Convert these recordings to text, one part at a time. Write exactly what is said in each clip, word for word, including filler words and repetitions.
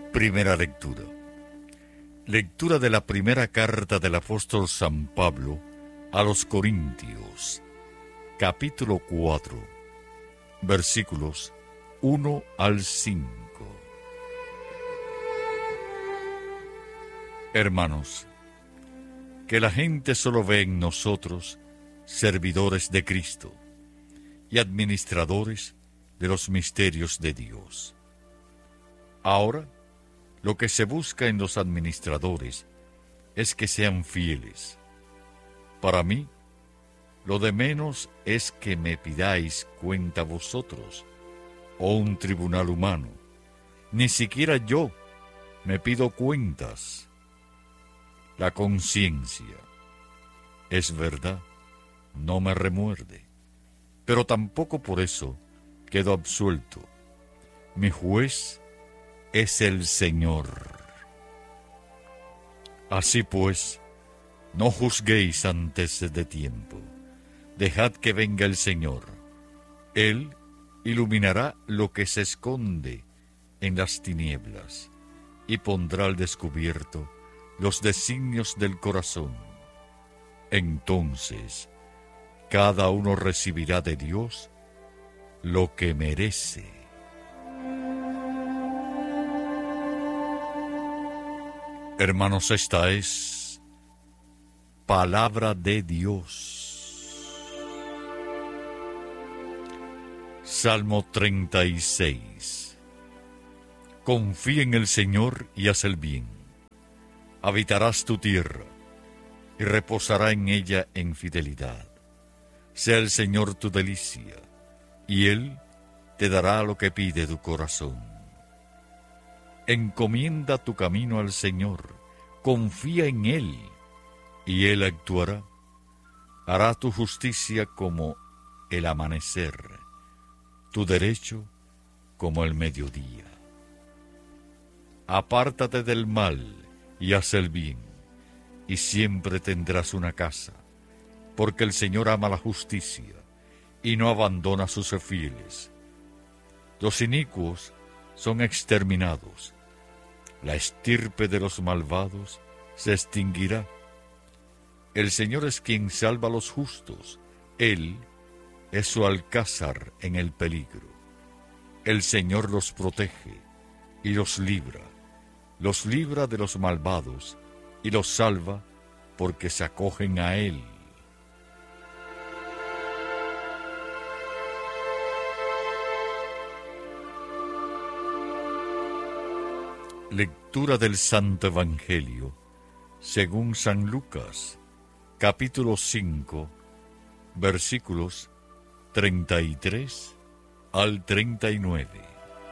Primera lectura. Lectura de la primera carta del apóstol San Pablo a los Corintios, capítulo cuatro, versículos uno al cinco. Hermanos, que la gente solo ve en nosotros servidores de Cristo y administradores de los misterios de Dios. Ahora, lo que se busca en los administradores es que sean fieles. Para mí, lo de menos es que me pidáis cuenta vosotros, o un tribunal humano. Ni siquiera yo me pido cuentas. La conciencia, es verdad, no me remuerde, pero tampoco por eso quedo absuelto. Mi juez es el Señor. Así pues, no juzguéis antes de tiempo. Dejad que venga el Señor. Él iluminará lo que se esconde en las tinieblas y pondrá al descubierto los designios del corazón. Entonces, cada uno recibirá de Dios lo que merece. Hermanos, esta es palabra de Dios. Salmo treinta y seis. Confía en el Señor y haz el bien. Habitarás tu tierra y reposará en ella en fidelidad. Sea el Señor tu delicia, y Él te dará lo que pide tu corazón. Encomienda tu camino al Señor, confía en Él, y Él actuará. Hará tu justicia como el amanecer, tu derecho como el mediodía. Apártate del mal y haz el bien, y siempre tendrás una casa, porque el Señor ama la justicia y no abandona a sus fieles. Los inicuos son exterminados. La estirpe de los malvados se extinguirá. El Señor es quien salva a los justos. Él es su alcázar en el peligro. El Señor los protege y los libra. Los libra de los malvados y los salva porque se acogen a Él. Lectura del Santo Evangelio según San Lucas, capítulo cinco, versículos treinta y tres al treinta y nueve.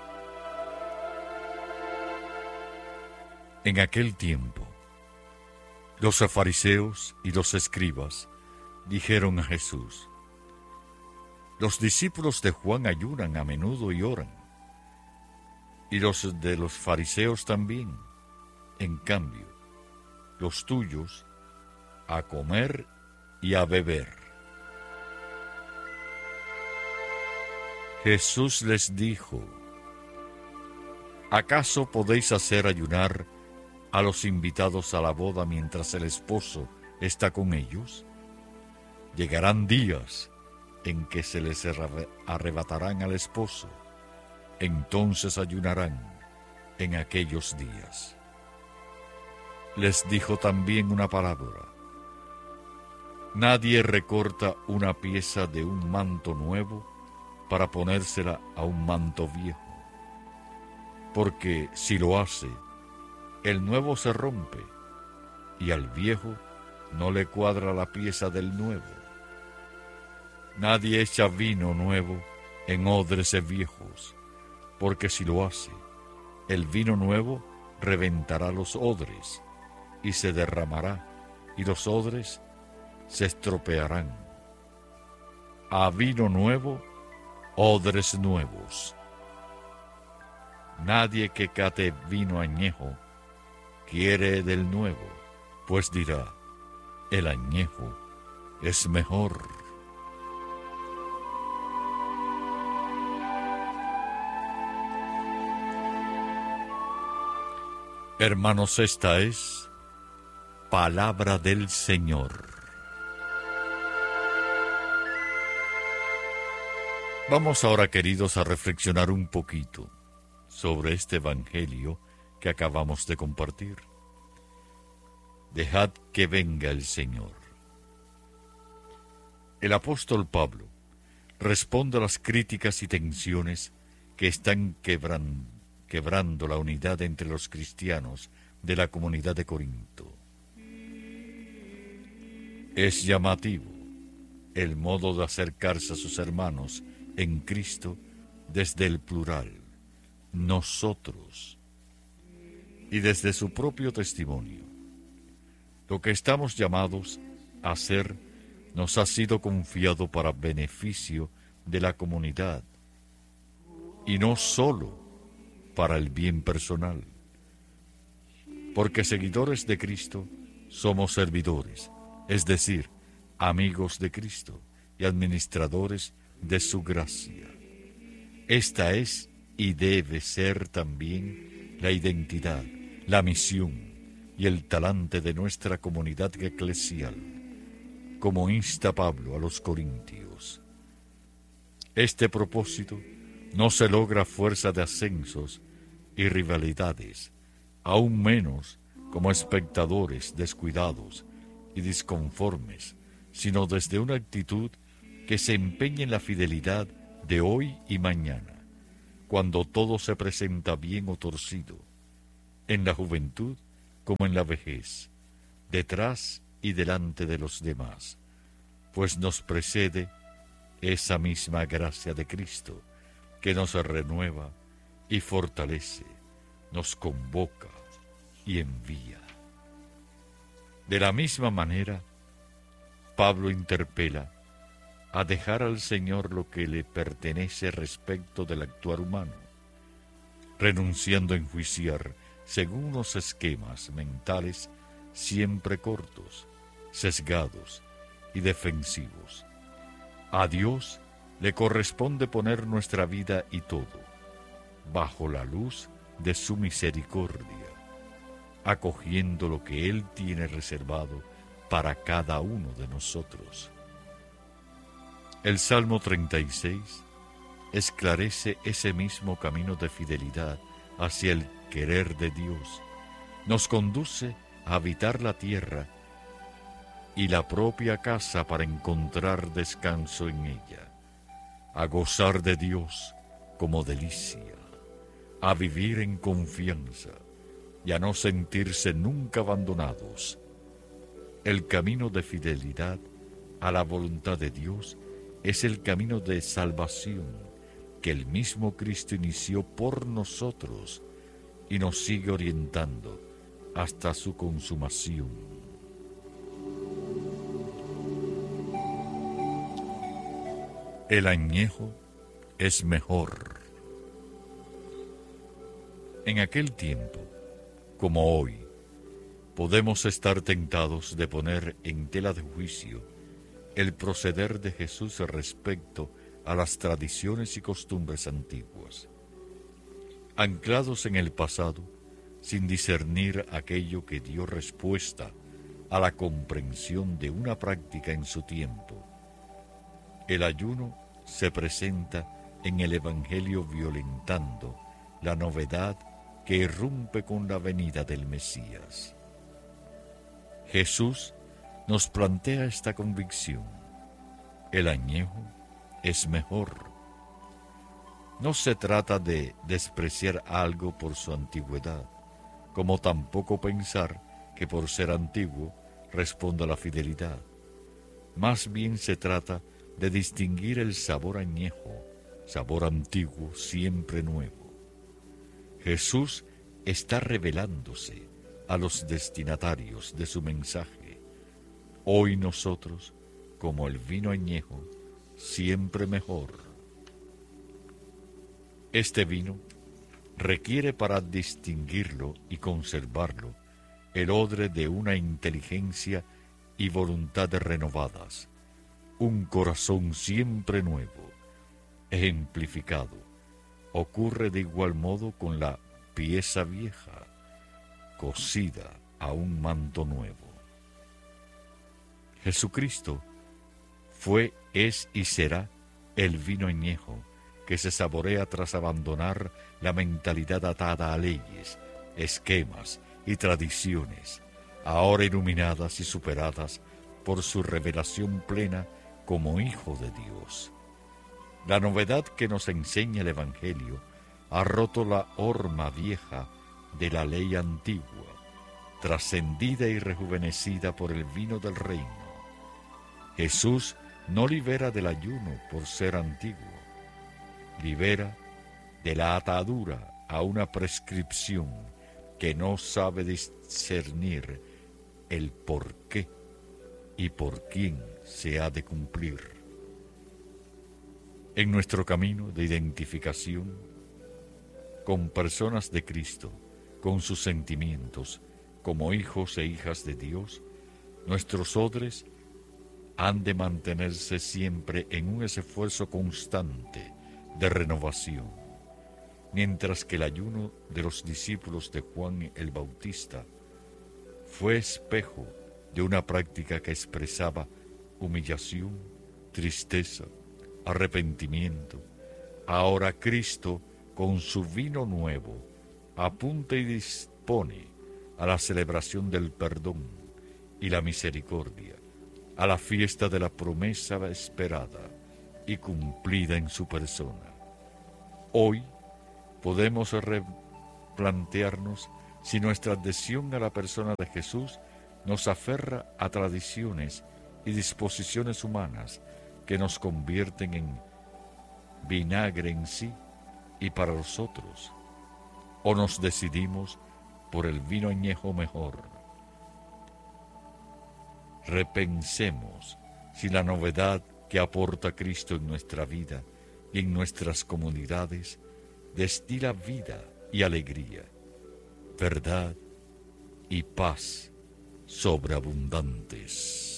En aquel tiempo, los fariseos y los escribas dijeron a Jesús: los discípulos de Juan ayunan a menudo y oran, y los de los fariseos también. En cambio, los tuyos, a comer y a beber. Jesús les dijo: ¿acaso podéis hacer ayunar a los invitados a la boda mientras el esposo está con ellos? Llegarán días en que se les arrebatarán al esposo. Entonces ayunarán en aquellos días. Les dijo también una parábola: nadie recorta una pieza de un manto nuevo para ponérsela a un manto viejo, porque si lo hace, el nuevo se rompe, y al viejo no le cuadra la pieza del nuevo. Nadie echa vino nuevo en odres viejos, porque si lo hace, el vino nuevo reventará los odres, y se derramará, y los odres se estropearán. A vino nuevo, odres nuevos. Nadie que cate vino añejo quiere del nuevo, pues dirá: el añejo es mejor. Hermanos, esta es palabra del Señor. Vamos ahora, queridos, a reflexionar un poquito sobre este evangelio que acabamos de compartir. Dejad que venga el Señor. El apóstol Pablo responde a las críticas y tensiones que están quebran, quebrando la unidad entre los cristianos de la comunidad de Corinto. Es llamativo el modo de acercarse a sus hermanos en Cristo desde el plural, nosotros, y desde su propio testimonio. Lo que estamos llamados a hacer nos ha sido confiado para beneficio de la comunidad y no sólo para el bien personal, porque seguidores de Cristo somos servidores, es decir, amigos de Cristo y administradores de su gracia. Esta es y debe ser también la identidad, la misión y el talante de nuestra comunidad eclesial, como insta Pablo a los corintios. Este propósito no se logra a fuerza de ascensos y rivalidades, aún menos como espectadores descuidados y disconformes, sino desde una actitud que se empeñe en la fidelidad de hoy y mañana, cuando todo se presenta bien o torcido, en la juventud como en la vejez, detrás y delante de los demás, pues nos precede esa misma gracia de Cristo que nos renueva y fortalece, nos convoca y envía. De la misma manera, Pablo interpela a dejar al Señor lo que le pertenece respecto del actuar humano, renunciando a enjuiciar según unos esquemas mentales siempre cortos, sesgados y defensivos. A Dios le corresponde poner nuestra vida y todo bajo la luz de su misericordia, acogiendo lo que Él tiene reservado para cada uno de nosotros. El Salmo treinta y seis esclarece ese mismo camino de fidelidad hacia el querer de Dios. Nos conduce a habitar la tierra y la propia casa para encontrar descanso en ella, a gozar de Dios como delicia, a vivir en confianza y a no sentirse nunca abandonados. El camino de fidelidad a la voluntad de Dios es el camino de salvación que el mismo Cristo inició por nosotros y nos sigue orientando hasta su consumación. El añejo es mejor. En aquel tiempo, como hoy, podemos estar tentados de poner en tela de juicio el proceder de Jesús respecto a las tradiciones y costumbres antiguas. Anclados en el pasado, sin discernir aquello que dio respuesta a la comprensión de una práctica en su tiempo, el ayuno se presenta en el Evangelio violentando la novedad que irrumpe con la venida del Mesías. Jesús nos plantea esta convicción: el añejo es mejor. No se trata de despreciar algo por su antigüedad, como tampoco pensar que por ser antiguo responda a la fidelidad. Más bien se trata de distinguir el sabor añejo, sabor antiguo, siempre nuevo. Jesús está revelándose a los destinatarios de su mensaje. Hoy nosotros, como el vino añejo, siempre mejor. Este vino requiere para distinguirlo y conservarlo el odre de una inteligencia y voluntad renovadas, un corazón siempre nuevo, ejemplificado. Ocurre de igual modo con la pieza vieja. cosida a un manto nuevo. Jesucristo fue, es y será el vino añejo que se saborea tras abandonar la mentalidad atada a leyes, esquemas y tradiciones, ahora iluminadas y superadas por su revelación plena como Hijo de Dios. La novedad que nos enseña el Evangelio ha roto la horma vieja de la ley antigua, trascendida y rejuvenecida por el vino del reino. Jesús no libera del ayuno por ser antiguo, libera de la atadura a una prescripción que no sabe discernir el por qué y por quién se ha de cumplir. En nuestro camino de identificación con personas de Cristo, con sus sentimientos, como hijos e hijas de Dios, nuestros odres han de mantenerse siempre en un esfuerzo constante de renovación, mientras que el ayuno de los discípulos de Juan el Bautista fue espejo de una práctica que expresaba humillación, tristeza, arrepentimiento. Ahora Cristo, con su vino nuevo, apunta y dispone a la celebración del perdón y la misericordia, a la fiesta de la promesa esperada y cumplida en su persona. Hoy podemos replantearnos si nuestra adhesión a la persona de Jesús nos aferra a tradiciones y disposiciones humanas que nos convierten en vinagre en sí y para los otros, o nos decidimos por el vino añejo mejor. Repensemos si la novedad que aporta Cristo en nuestra vida y en nuestras comunidades destila vida y alegría, verdad y paz sobreabundantes.